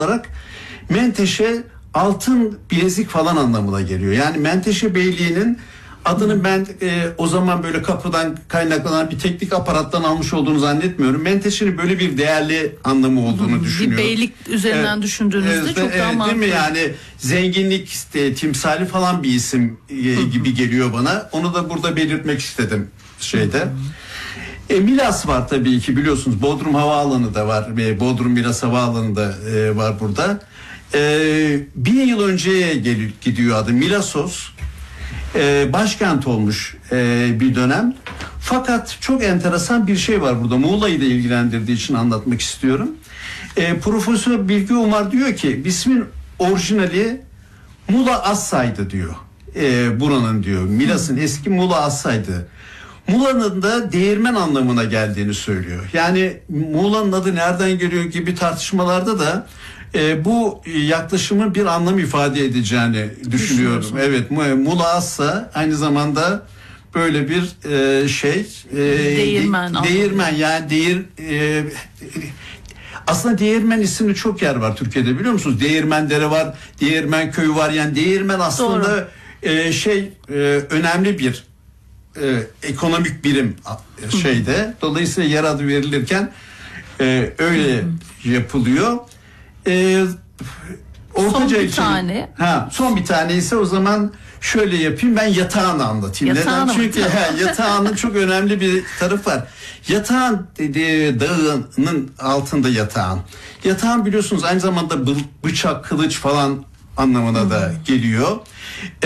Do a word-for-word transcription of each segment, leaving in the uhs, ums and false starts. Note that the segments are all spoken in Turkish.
olarak Menteşe altın bilezik falan anlamına geliyor. Yani Menteşe Beyliği'nin adını ben e, o zaman böyle kapıdan kaynaklanan bir teknik aparattan almış olduğunu zannetmiyorum. Menteşe'nin böyle bir değerli anlamı olduğunu hmm, düşünüyorum. Bir beylik üzerinden evet, düşündüğünüzde evet, çok evet, daha mantıklı. Değil mi? Yani zenginlik e, timsali falan bir isim e, gibi geliyor bana. Onu da burada belirtmek istedim şeyde. E, Milas var tabii ki, biliyorsunuz. Bodrum Havaalanı da var. E, Bodrum Milas Havaalanı da e, var burada. E, bin yıl önceye geliyor, gidiyor adı. Milasos. E, başkent olmuş e, bir dönem. Fakat çok enteresan bir şey var burada. Muğla'yı da ilgilendirdiği için anlatmak istiyorum. E, Profesör Bilgi Umar diyor ki ismin orijinali Muğla Assa'ydı diyor. E, buranın diyor. Milas'ın eski Muğla Assa'ydı. Muğla'nın da değirmen anlamına geldiğini söylüyor. Yani Muğla'nın adı nereden geliyor gibi tartışmalarda da e, bu yaklaşımın bir anlam ifade edeceğini düşünüyorum. Evet, Muğla Assa aynı zamanda böyle bir e, şey e, değirmen, de, değirmen yani değir e, aslında Değirmen isimli çok yer var Türkiye'de, biliyor musunuz? Değirmendere var, Değirmen köyü var. Yani değirmen aslında e, şey e, önemli bir e, ekonomik birim şeyde. Dolayısıyla yer adı verilirken e, öyle yapılıyor. E, son bir için, tane. Ha, son bir tane ise o zaman şöyle yapayım, ben yatağını anlatayım. Yatağını Neden? Çünkü he, yatağının çok önemli bir tarafı var. Yatağın dediği dağının altında yatağın. Yatağın biliyorsunuz aynı zamanda bıçak, kılıç falan anlamına da hmm. geliyor. Ee,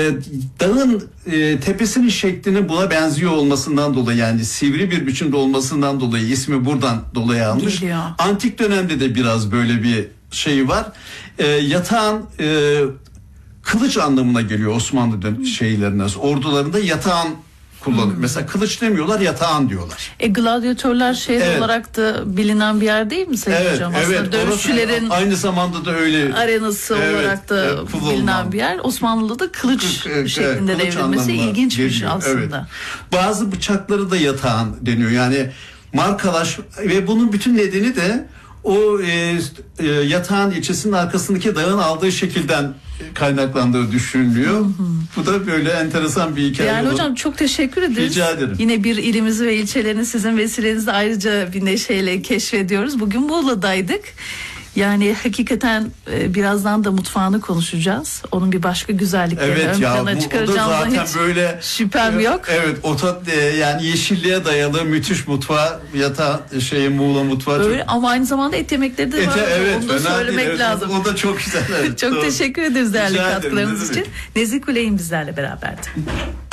dağın e, tepesinin şeklini buna benziyor olmasından dolayı, yani sivri bir biçimde olmasından dolayı ismi buradan dolayı almış. Geliyor. Antik dönemde de biraz böyle bir şey var. Ee, yatağın e, kılıç anlamına geliyor Osmanlı dön- şeylerinde, ordularında yatağın kullanılıyor. Hmm. Mesela kılıç demiyorlar, yatağın diyorlar. E gladyatörler şehir evet. olarak da bilinen bir yer değil mi Sayın evet, Hocam? Aslında evet, dövüşçülerin aynı zamanda da öyle arenası evet, olarak da evet, bilinen bir yer. Osmanlı'da da kılıç Kılıç, şeklinde evet, devrilmesi ilginç bir şey aslında. Evet. Bazı bıçakları da yatağın deniyor. Yani markalaş ve bunun bütün nedeni de o e, e, yatağın ilçesinin arkasındaki dağın aldığı şekilden kaynaklandığı düşünülüyor. Hı hı. Bu da böyle enteresan bir hikaye. Yani olur. Hocam çok teşekkür ederiz. Rica ederim. Yine bir ilimizi ve ilçelerini sizin vesilenizle ayrıca bir neşeyle keşfediyoruz. Bugün Muğla'daydık. Yani hakikaten e, birazdan da mutfağını konuşacağız. Onun bir başka güzelliklerini evet ön ya, plana çıkaracağımdan hiç böyle, şüphem e, yok. Evet, o tat, e, yani yeşilliğe dayalı müthiş mutfağı, yatağı şeyi Muğla mutfağı. Öyle, çok... ama aynı zamanda et yemekleri de var. Evet, onu da söylemek değil, lazım. O da çok güzel. Evet, çok doğru. teşekkür ederiz değerli Rica katkılarınız ederim, için. Nezih Kuley'in bizlerle beraberdi.